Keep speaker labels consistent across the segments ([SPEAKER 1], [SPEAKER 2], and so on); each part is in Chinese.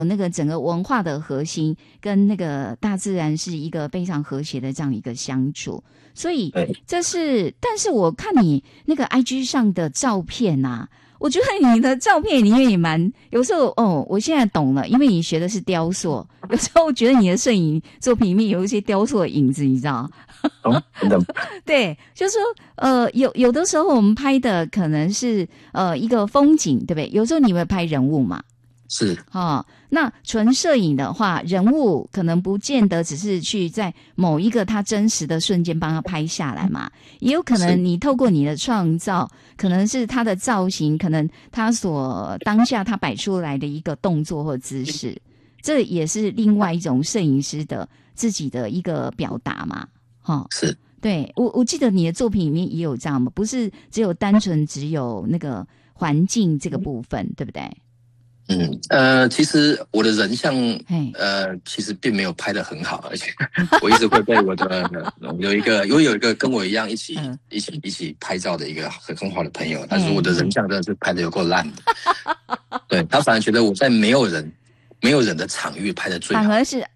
[SPEAKER 1] 那个整个文化的核心跟那个大自然是一个非常和谐的这样一个相处，所以这是，但是我看你那个 IG 上的照片啊，我觉得你的照片里面也蛮，有时候我现在懂了，因为你学的是雕塑，有时候我觉得你的摄影作品里面有一些雕塑的影子，你知道
[SPEAKER 2] 真的。
[SPEAKER 1] 对，就是说有的时候我们拍的可能是一个风景，对不对？有时候你会拍人物嘛。
[SPEAKER 2] 是
[SPEAKER 1] 那纯摄影的话，人物可能不见得只是去在某一个他真实的瞬间帮他拍下来嘛，也有可能你透过你的创造，可能是他的造型，可能他所当下他摆出来的一个动作或姿势，这也是另外一种摄影师的自己的一个表达嘛。
[SPEAKER 2] 是，
[SPEAKER 1] 对，我记得你的作品里面也有这样嘛，不是只有单纯只有那个环境这个部分，对不对？
[SPEAKER 2] 其实我的人像，其实并没有拍得很好，而且我一直会被我有一个跟我一样一起拍照的一个很好的朋友，但是我的人像真的是拍得有够烂的，对，他反而觉得我在没有人的场域拍得最好，
[SPEAKER 1] 反而是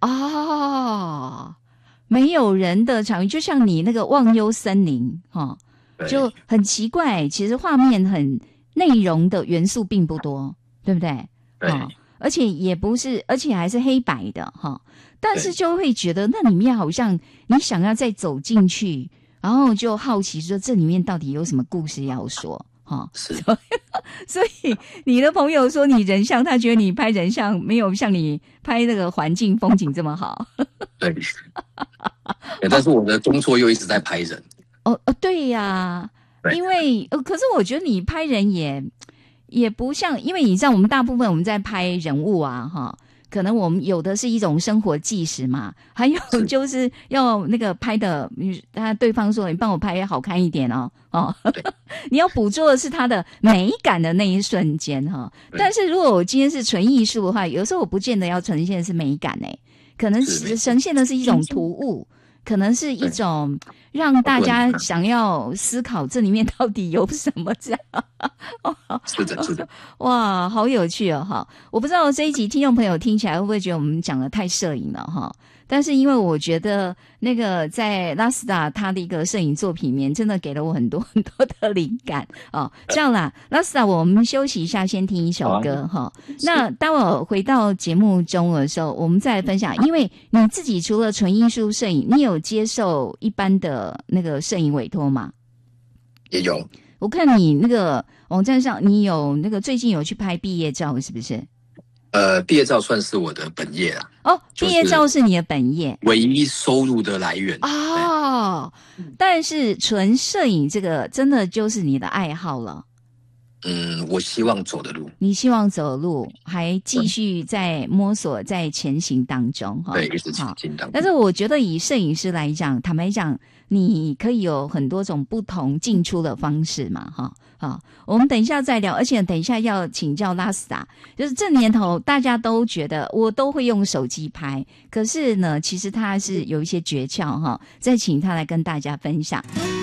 [SPEAKER 1] 没有人的场域，就像你那个忘忧森林就很奇怪，其实画面很内容的元素并不多，对不对？
[SPEAKER 2] 对，
[SPEAKER 1] 而且也不是，而且还是黑白的但是就会觉得那里面好像你想要再走进去，然后就好奇说这里面到底有什么故事要说
[SPEAKER 2] 是，
[SPEAKER 1] 所以你的朋友说你人像，他觉得你拍人像没有像你拍那个环境风景这么好。
[SPEAKER 2] 对，但是我的工作又一直在拍人。
[SPEAKER 1] 对呀，因为可是我觉得你拍人也不像，因为你知道我们大部分我们在拍人物啊可能我们有的是一种生活纪实嘛，还有就是要那个拍的，对方说你帮我拍好看一点你要捕捉的是他的美感的那一瞬间但是如果我今天是纯艺术的话，有时候我不见得要呈现的是美感可能呈现的是一种突兀，可能是一种让大家想要思考这里面到底有什么这样。
[SPEAKER 2] 是的，
[SPEAKER 1] 哇，好有趣我不知道这一集听众朋友听起来会不会觉得我们讲的太摄影了但是因为我觉得那个在拉斯达他的一个摄影作品里面真的给了我很多很多的灵感这样啦，拉斯达我们休息一下，先听一首歌那当我回到节目中的时候，我们再来分享，因为你自己除了纯艺术摄影，你有接受一般的那个摄影委托吗？
[SPEAKER 2] 也有，
[SPEAKER 1] 我看你那个网站上你有那个最近有去拍毕业照是不是？
[SPEAKER 2] 毕业照算是我的本业啦。
[SPEAKER 1] 毕业照是你的本业，
[SPEAKER 2] 唯一收入的来源
[SPEAKER 1] 但是纯摄影这个真的就是你的爱好了。
[SPEAKER 2] 我希望走的路，
[SPEAKER 1] 你希望走的路还继续在摸索，在前行当中
[SPEAKER 2] 对，一直前进当中。
[SPEAKER 1] 但是我觉得以摄影师来讲，坦白讲，你可以有很多种不同进出的方式嘛我们等一下再聊，而且等一下要请教拉斯达，就是这年头大家都觉得我都会用手机拍，可是呢其实他是有一些诀窍再请他来跟大家分享。